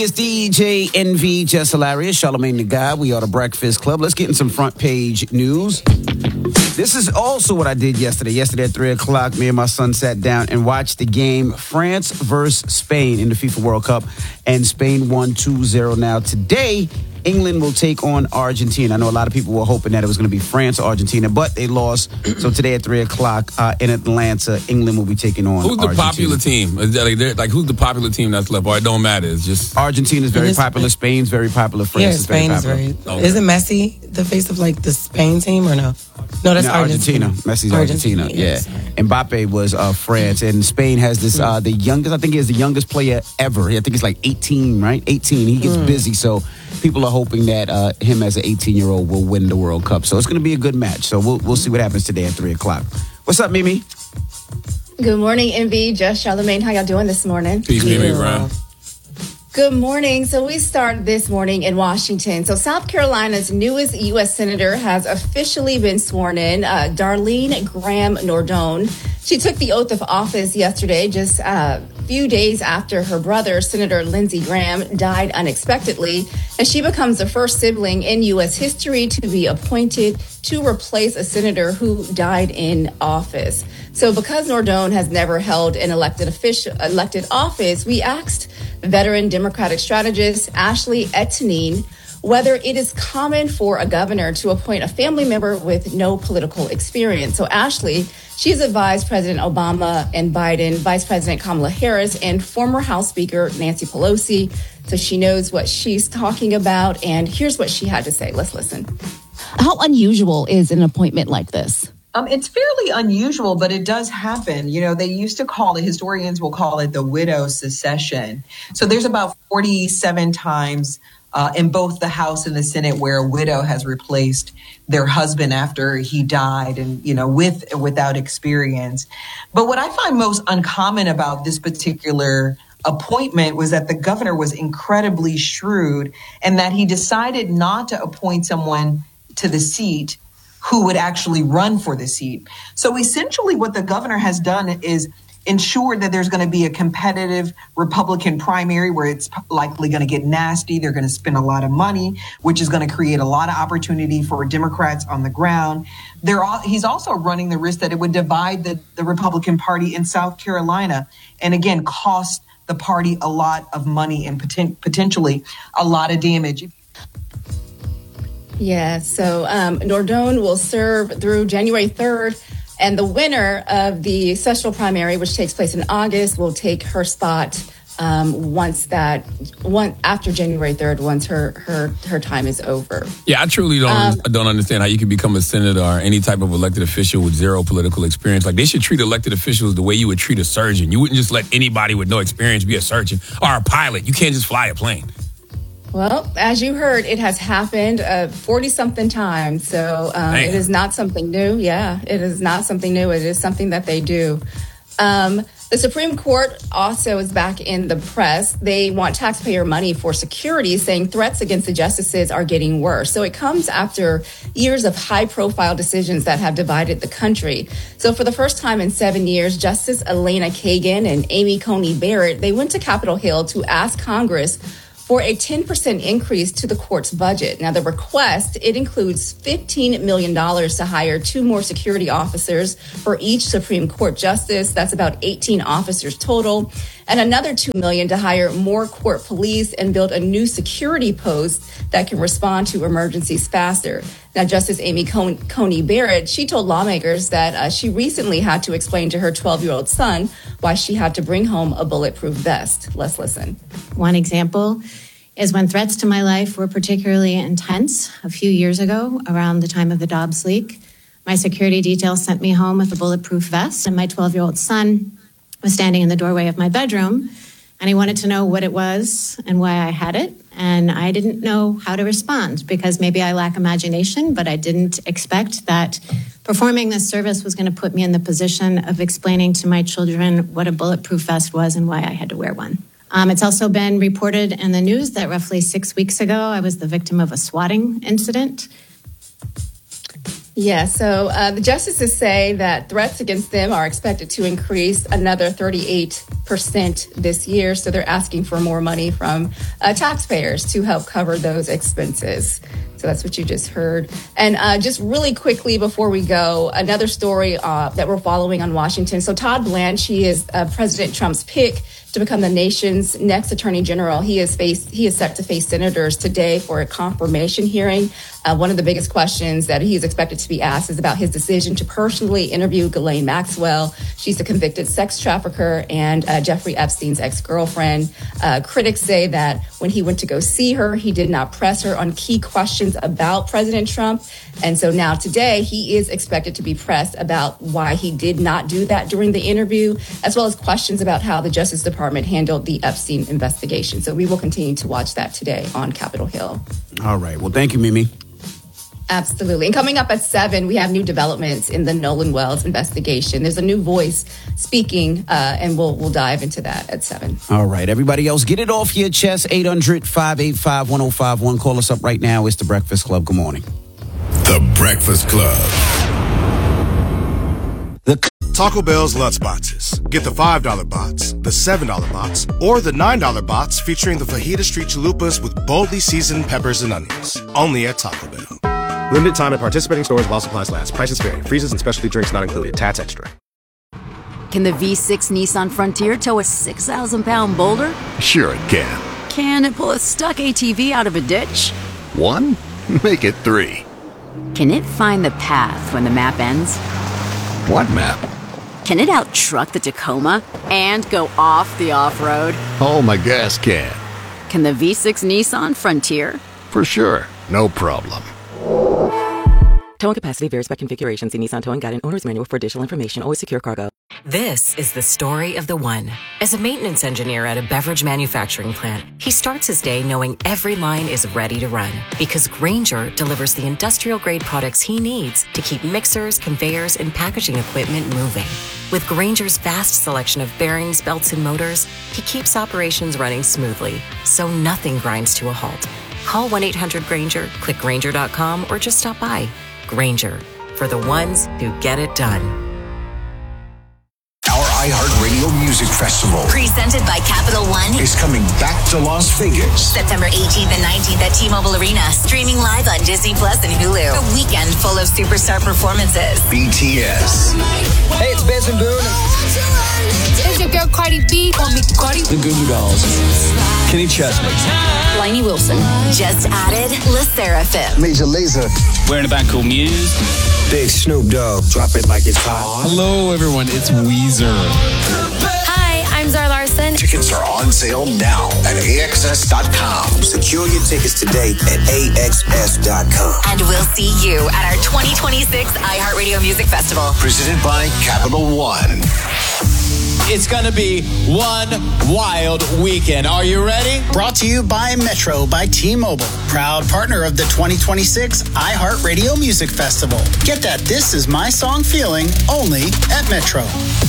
It's DJ NV, Jess Hilarious, Charlamagne the God. We are the Breakfast Club. Let's get in some front page news. This is also what I did yesterday. Yesterday at 3 o'clock, me and my son sat down and watched the game France versus Spain in the FIFA World Cup. And Spain won 2-0. Now today, England will take on Argentina. I know a lot of people were hoping that it was going to be France or Argentina, but they lost. So today at 3 o'clock in Atlanta, England will be taking on Argentina. Who's the popular team? Who's the popular team that's left? Or it don't matter. It's just Argentina's very popular. Spain's very popular. France is very popular. Spain is very. Okay. Isn't Messi the face of like the Spain team or no? No, that's Argentina. Messi's Argentina. Yeah. Mbappe was France, and Spain has this the youngest. I think he is the youngest player ever. I think he's like 18, right? 18. He gets busy, so people are hoping that him as an 18-year-old will win the World Cup. So it's going to be a good match. So we'll see what happens today at 3 o'clock. What's up, Mimi? Good morning, MV, Jess, Charlamagne. How y'all doing this morning? Peace, Mimi, Brown. Good morning. So we start this morning in Washington. So South Carolina's newest U.S. Senator has officially been sworn in, Darlene Graham Nordone. She took the oath of office yesterday, just a few days after her brother, Senator Lindsey Graham, died unexpectedly, and she becomes the first sibling in U.S. history to be appointed to replace a senator who died in office. So because Nordone has never held an elected office, we asked veteran Democratic strategist Ashley Ettenine whether it is common for a governor to appoint a family member with no political experience. So Ashley, she's advised President Obama and Biden, Vice President Kamala Harris, and former House Speaker Nancy Pelosi. So she knows what she's talking about. And here's what she had to say. Let's listen. How unusual is an appointment like this? It's fairly unusual, but it does happen. You know, they used to call it, historians will call it the widow succession. So there's about 47 times in both the House and the Senate where a widow has replaced their husband after he died and, you know, with or without experience. But what I find most uncommon about this particular appointment was that the governor was incredibly shrewd and that he decided not to appoint someone to the seat who would actually run for the seat. So essentially what the governor has done is ensure that there's going to be a competitive Republican primary where it's likely going to get nasty. They're going to spend a lot of money, which is going to create a lot of opportunity for Democrats on the ground. He's also running the risk that it would divide the Republican Party in South Carolina and, again, cost the party a lot of money and potentially a lot of damage. Yeah, so Nordone will serve through January 3rd, and the winner of the sessional primary, which takes place in August, will take her spot after January 3rd, once her time is over. Yeah, I truly don't understand how you can become a senator or any type of elected official with zero political experience. Like, they should treat elected officials the way you would treat a surgeon. You wouldn't just let anybody with no experience be a surgeon or a pilot. You can't just fly a plane. Well, as you heard, it has happened 40-something times. So it is not something new. Yeah, it is not something new. It is something that they do. The Supreme Court also is back in the press. They want taxpayer money for security, saying threats against the justices are getting worse. So it comes after years of high-profile decisions that have divided the country. So for the first time in 7 years, Justice Elena Kagan and Amy Coney Barrett, they went to Capitol Hill to ask Congress for a 10% increase to the court's budget. Now, the request, it includes $15 million to hire 2 more security officers for each Supreme Court justice. That's about 18 officers total. And another $2 million to hire more court police and build a new security post that can respond to emergencies faster. Now, Justice Amy Coney Barrett, she told lawmakers that she recently had to explain to her 12-year-old son why she had to bring home a bulletproof vest. Let's listen. One example is when threats to my life were particularly intense a few years ago around the time of the Dobbs leak. My security detail sent me home with a bulletproof vest, and my 12-year-old son was standing in the doorway of my bedroom, and he wanted to know what it was and why I had it. And I didn't know how to respond because maybe I lack imagination, but I didn't expect that performing this service was going to put me in the position of explaining to my children what a bulletproof vest was and why I had to wear one. It's also been reported in the news that roughly 6 weeks ago, I was the victim of a swatting incident. Yeah, so the justices say that threats against them are expected to increase another 38% this year. So they're asking for more money from taxpayers to help cover those expenses. So that's what you just heard. And just really quickly before we go, another story that we're following on Washington. So Todd Blanche, he is President Trump's pick to become the nation's next attorney general. He is set to face senators today for a confirmation hearing. One of the biggest questions that he is expected to be asked is about his decision to personally interview Ghislaine Maxwell. She's a convicted sex trafficker and Jeffrey Epstein's ex-girlfriend. Critics say that when he went to go see her, he did not press her on key questions about President Trump. And so now today, he is expected to be pressed about why he did not do that during the interview, as well as questions about how the Justice Department handled the Epstein investigation. So we will continue to watch that today on Capitol Hill. All right. Well, thank you, Mimi. Absolutely. And coming up at 7, we have new developments in the Nolan Wells investigation. There's a new voice speaking, and we'll dive into that at 7. All right. Everybody else, get it off your chest. 800-585-1051. Call us up right now. It's The Breakfast Club. Good morning. The Breakfast Club. Taco Bell's Lutz Boxes. Get the $5 box, the $7 box, or the $9 box featuring the Fajita Street Chalupas with boldly seasoned peppers and onions. Only at Taco Bell. Limited time at participating stores while supplies last. Prices vary. Freezes and specialty drinks not included. Tats extra. Can the V6 Nissan Frontier tow a 6,000-pound boulder? Sure it can. Can it pull a stuck ATV out of a ditch? 1? Make it 3. Can it find the path when the map ends? What map? Can it out-truck the Tacoma and go off the off-road? Oh, my gas can. Can the V6 Nissan Frontier? For sure. No problem. Towing capacity varies by configuration. See Nissan Towing Guide and Owner's Manual for additional information. Always secure cargo. This is the story of the one. As a maintenance engineer at a beverage manufacturing plant, he starts his day knowing every line is ready to run because Grainger delivers the industrial-grade products he needs to keep mixers, conveyors, and packaging equipment moving. With Grainger's vast selection of bearings, belts, and motors, he keeps operations running smoothly, so nothing grinds to a halt. Call 1-800-GRAINGER, click Grainger.com, or just stop by. Grainger, for the ones who get it done. Our iHeartRadio Music Festival, presented by Capital One, is coming back to Las Vegas. September 18th and 19th at T-Mobile Arena, streaming live on Disney Plus and Hulu. A weekend full of superstar performances. BTS. Hey, it's Benson Boone. It's your girl Cardi B. Call me Cardi. The Goo Goo Dolls. Kenny Chesney. Lainey Wilson. Just added Le Seraphim. Major Lazer. We're in a band called Muse. Big Snoop Dogg. Drop it like it's hot. Hello, everyone. It's Weezer. Hi, I'm Zara Larson. Tickets are on sale now at AXS.com. Secure your tickets today at AXS.com. And we'll see you at our 2026 iHeartRadio Music Festival. Presented by Capital One. It's going to be one wild weekend. Are you ready? Brought to you by Metro by T-Mobile, proud partner of the 2026 iHeartRadio Music Festival. Get that This Is My Song feeling only at Metro.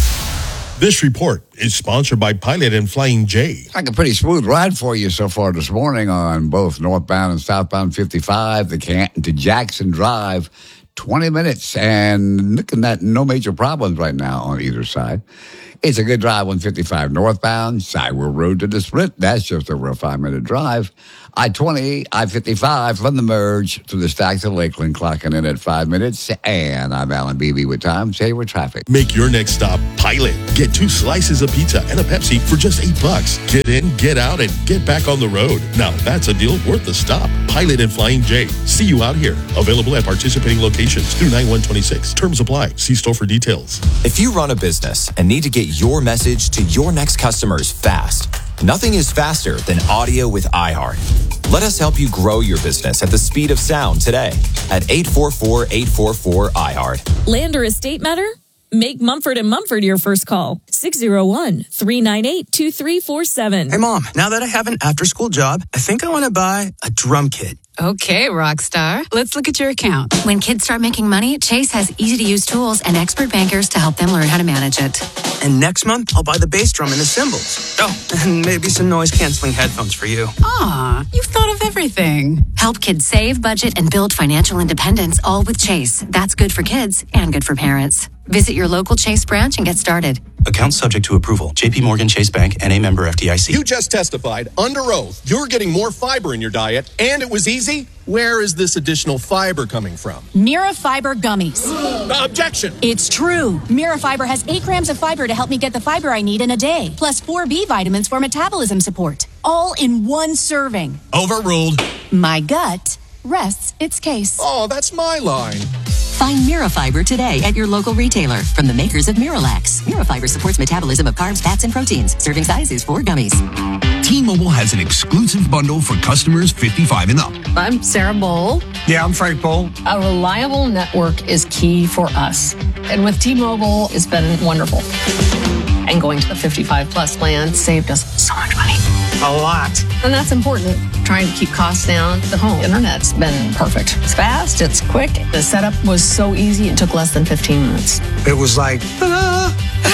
This report is sponsored by Pilot and Flying J. Like a pretty smooth ride for you so far this morning on both northbound and southbound 55, the Canton to Jackson Drive. 20 minutes and looking at no major problems right now on either side. It's a good drive, 155 northbound, Sidewell Road to the Split. That's just over a 5-minute drive. I-20, I-55 from the merge to the Stacks of Lakeland, clocking in at 5 minutes. And I'm Alan Beebe with Tom Saver Traffic. Make your next stop Pilot. Get 2 slices of pizza and a Pepsi for just $8. Get in, get out, and get back on the road. Now that's a deal worth the stop. Pilot and Flying J. See you out here. Available at participating locations through 9/1/26. Terms apply. See store for details. If you run a business and need to get your message to your next customers fast, nothing is faster than audio with iHeart. Let us help you grow your business at the speed of sound today at 844-844-iHeart. Land or estate matter? Make Mumford & Mumford your first call. 601-398-2347. Hey, Mom, now that I have an after-school job, I think I want to buy a drum kit. Okay, Rockstar. Let's look at your account. When kids start making money, Chase has easy-to-use tools and expert bankers to help them learn how to manage it. And next month, I'll buy the bass drum and the cymbals. Oh, and maybe some noise-canceling headphones for you. Aw, you've thought of everything. Help kids save, budget, and build financial independence, all with Chase. That's good for kids and good for parents. Visit your local Chase branch and get started. Account subject to approval. J.P. Morgan Chase Bank and a member FDIC. You just testified under oath you're getting more fiber in your diet, and it was easy. Where is this additional fiber coming from? Mira Fiber Gummies. Objection. It's true. Mira Fiber has 8 grams of fiber to help me get the fiber I need in a day, plus 4 B vitamins for metabolism support. All in one serving. Overruled. My gut rests its case. Oh, that's my line. Find Mirafiber today at your local retailer from the makers of Miralax. Mirafiber supports metabolism of carbs, fats, and proteins. Serving size is 4 gummies. T-Mobile has an exclusive bundle for customers 55 and up. I'm Sarah Bowl. Yeah, I'm Frank Bowl. A reliable network is key for us. And with T-Mobile, it's been wonderful. And going to the 55 plus plan saved us so much money. A lot. And that's important. Trying to keep costs down. The home internet's been perfect. It's fast, it's quick. The setup was so easy, it took less than 15 minutes. It was like, ta-da!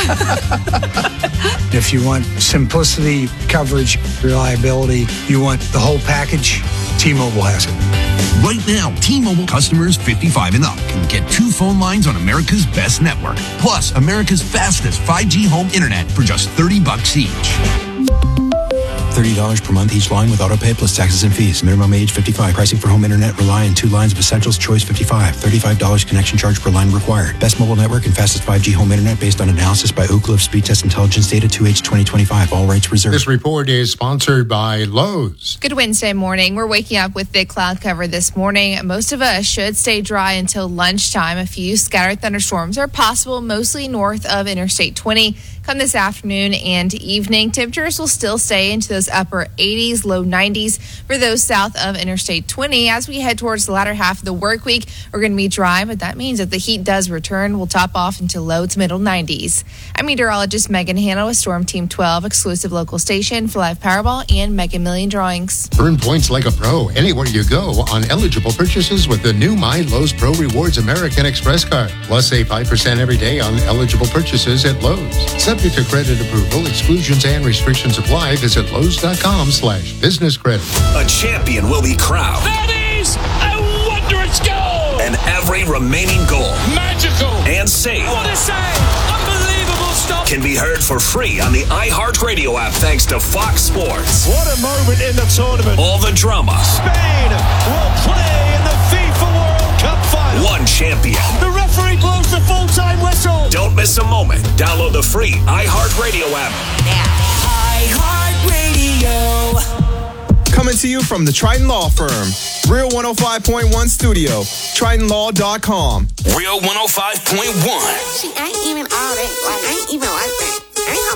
If you want simplicity, coverage, reliability, you want the whole package, T-Mobile has it. Right now, T-Mobile customers 55 and up can get 2 phone lines on America's best network, plus America's fastest 5G home internet for just $30 each. $30 per month each line with autopay plus taxes and fees. Minimum age 55. Pricing for home internet rely on 2 lines of Essentials Choice 55. $35 connection charge per line required. Best mobile network and fastest 5G home internet based on analysis by Ookla of Speed Test Intelligence data 2H 2025. All rights reserved. This report is sponsored by Lowe's. Good Wednesday morning. We're waking up with thick cloud cover this morning. Most of us should stay dry until lunchtime. A few scattered thunderstorms are possible, mostly north of Interstate 20. Come this afternoon and evening, temperatures will still stay into those upper 80s, low 90s for those south of Interstate 20. As we head towards the latter half of the work week, we're going to be dry, but that means if the heat does return, we'll top off into low to middle 90s. I'm meteorologist Megan Hanna with Storm Team 12, exclusive local station for live Powerball and Mega Million drawings. Earn points like a pro anywhere you go on eligible purchases with the new My Lowe's Pro Rewards American Express card. Plus, save 5% every day on eligible purchases at Lowe's. Subject to credit approval, exclusions and restrictions apply. Visit Lowe's.com/business credit. A champion will be crowned. That is a wondrous goal. And every remaining goal, magical and save, what a save! Unbelievable stuff. Can be heard for free on the iHeartRadio app thanks to Fox Sports. What a moment in the tournament. All the drama. Spain will play in the FIFA World Cup final. One champion. The referee blows the full-time whistle. Don't miss a moment. Download the free iHeartRadio app now. iHeartRadio. Coming to you from the Triton Law Firm. Real 105.1 Studio. TritonLaw.com. Real 105.1. She ain't even all that. Like, ain't even like that.